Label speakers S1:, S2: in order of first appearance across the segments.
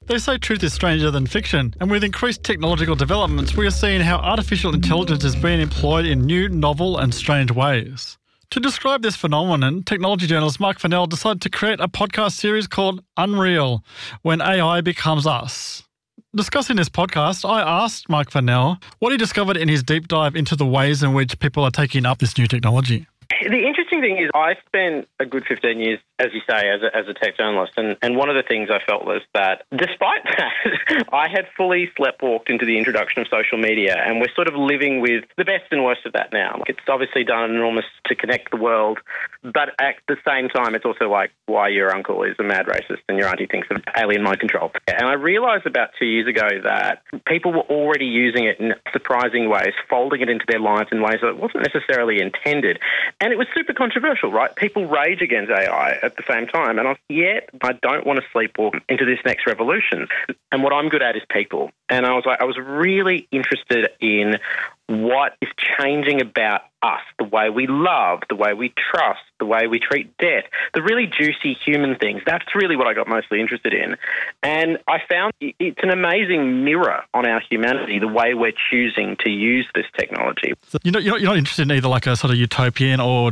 S1: They say truth is stranger than fiction, and with increased technological developments, we are seeing how artificial intelligence is being employed in new, novel and strange ways. To describe this phenomenon, technology journalist Mike Fennell decided to create a podcast series called Unreal, When AI Becomes Us. Discussing this podcast, I asked Mike Fennell what he discovered in his deep dive into the ways in which people are taking up this new technology.
S2: The interesting thing is I spent a good 15 years, as you say, as a tech journalist. And one of the things I felt was that despite that, I had fully sleptwalked into the introduction of social media, and we're sort of living with the best and worst of that now. It's obviously done enormous to connect the world, but at the same time, it's also like why your uncle is a mad racist and your auntie thinks of alien mind control. And I realised about 2 years ago that people were already using it in surprising ways, folding it into their lives in ways that it wasn't necessarily intended. And it was super controversial, right? People rage against AI at the same time. And yet I don't want to sleepwalk into this next revolution. And what I'm good at is people. And I was really interested in what is changing about us, the way we love, the way we trust, the way we treat death, the really juicy human things. That's really what I got mostly interested in. And I found it's an amazing mirror on our humanity, the way we're choosing to use this technology.
S1: So you're not interested in either like a sort of utopian or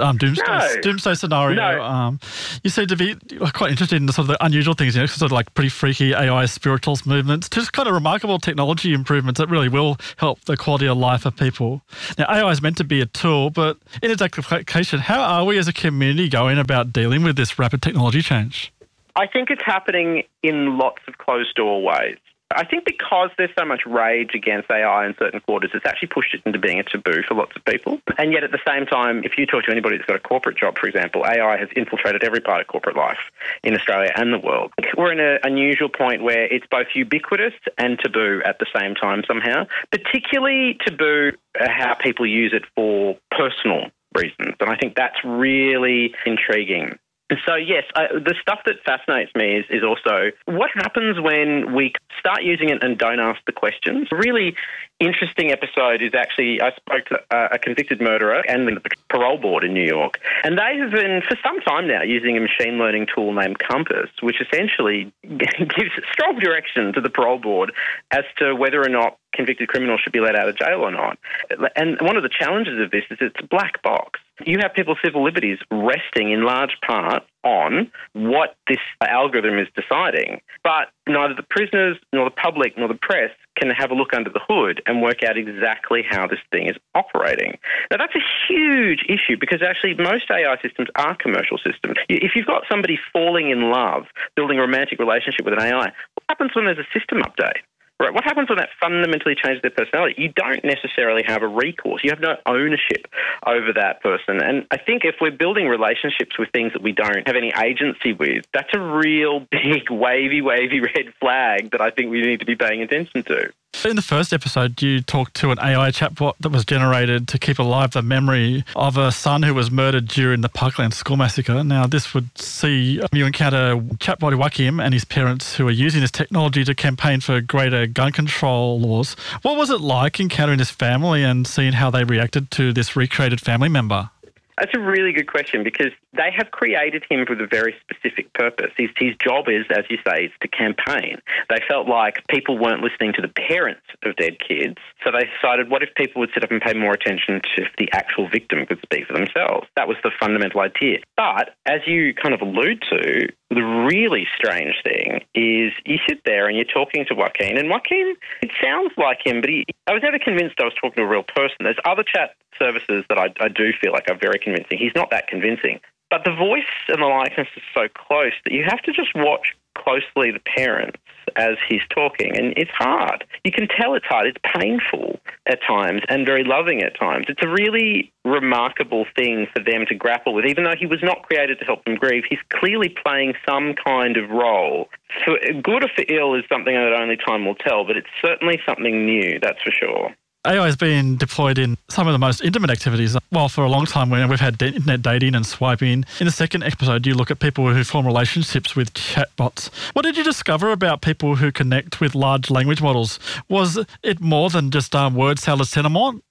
S1: doomsday scenario.
S2: No.
S1: You seem to be quite interested in the sort of the unusual things, sort of like pretty freaky AI spirituals movements, just kind of remarkable technology improvements that really will help the quality of life of people. Now, AI is meant to be a tool, but in its application, how are we as a community going about dealing with this rapid technology change?
S2: I think it's happening in lots of closed-door ways. I think because there's so much rage against AI in certain quarters, it's actually pushed it into being a taboo for lots of people. And yet at the same time, if you talk to anybody that's got a corporate job, for example, AI has infiltrated every part of corporate life in Australia and the world. We're in an unusual point where it's both ubiquitous and taboo at the same time somehow, particularly taboo how people use it for personal reasons. And I think that's really intriguing. So, yes, the stuff that fascinates me is also what happens when we start using it and don't ask the questions. A really interesting episode is actually I spoke to a convicted murderer and the parole board in New York. And they have been, for some time now, using a machine learning tool named Compass, which essentially gives strong direction to the parole board as to whether or not convicted criminals should be let out of jail or not. And one of the challenges of this is it's a black box. You have people's civil liberties resting in large part on what this algorithm is deciding. But neither the prisoners nor the public nor the press can have a look under the hood and work out exactly how this thing is operating. Now, that's a huge issue because actually most AI systems are commercial systems. If you've got somebody falling in love, building a romantic relationship with an AI, what happens when there's a system update? Right. What happens when that fundamentally changes their personality? You don't necessarily have a recourse. You have no ownership over that person. And I think if we're building relationships with things that we don't have any agency with, that's a real big wavy red flag that I think we need to be paying attention to.
S1: In the first episode, you talked to an AI chatbot that was generated to keep alive the memory of a son who was murdered during the Parkland school massacre. Now, this would see you encounter chatbot Joaquim and his parents who are using this technology to campaign for greater gun control laws. What was it like encountering this family and seeing how they reacted to this recreated family member?
S2: That's a really good question because they have created him with a very specific purpose. His job is, as you say, is to campaign. They felt like people weren't listening to the parents of dead kids, so they decided, what if people would sit up and pay more attention to if the actual victim could speak for themselves? That was the fundamental idea. But as you kind of allude to, the really strange thing is you sit there and you're talking to Joaquin, and Joaquin, it sounds like him, but I was never convinced I was talking to a real person. There's other chat services that I do feel like are very convincing. He's not that convincing. But the voice and the likeness is so close that you have to just watch closely the parents as he's talking. And it's hard. You can tell it's hard. It's painful at times and very loving at times. It's a really remarkable thing for them to grapple with. Even though he was not created to help them grieve, he's clearly playing some kind of role. For good or for ill is something that only time will tell, but it's certainly something new, that's for sure.
S1: AI has been deployed in some of the most intimate activities. Well, for a long time, when we've had internet dating and swiping. In the second episode, you look at people who form relationships with chatbots. What did you discover about people who connect with large language models? Was it more than just word salad sentiment?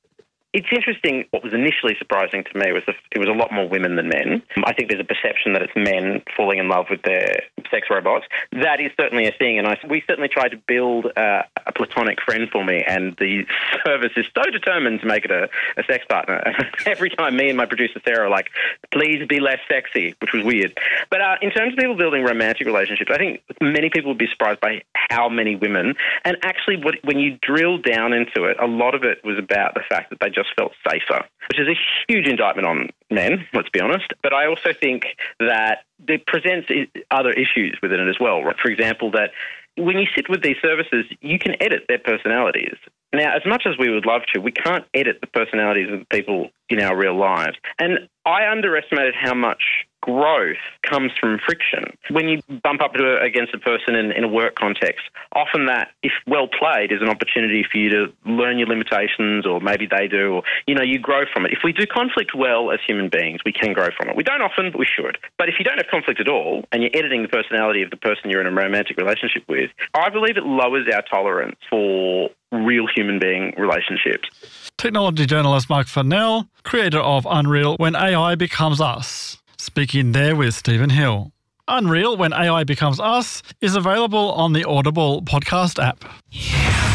S2: It's interesting. What was initially surprising to me was it was a lot more women than men. I think there's a perception that it's men falling in love with their sex robots. That is certainly a thing, and we certainly tried to build a platonic friend for me, and the service is so determined to make it a sex partner. Every time me and my producer Sarah are like, please be less sexy, which was weird. But in terms of people building romantic relationships, I think many people would be surprised by how many women, and actually when you drill down into it, a lot of it was about the fact that they just felt safer, which is a huge indictment on men, let's be honest. But I also think that it presents other issues within it as well. For example, that when you sit with these services, you can edit their personalities. Now, as much as we would love to, we can't edit the personalities of the people in our real lives. And I underestimated how much growth comes from friction. When you bump up against a person in a work context, often that, if well played, is an opportunity for you to learn your limitations, or maybe they do, or, you grow from it. If we do conflict well as human beings, we can grow from it. We don't often, but we should. But if you don't have conflict at all, and you're editing the personality of the person you're in a romantic relationship with, I believe it lowers our tolerance for real human being relationships.
S1: Technology journalist Mark Fennell, creator of Unreal When AI Becomes Us, speaking there with Stephen Hill. Unreal When AI Becomes Us is available on the Audible podcast app.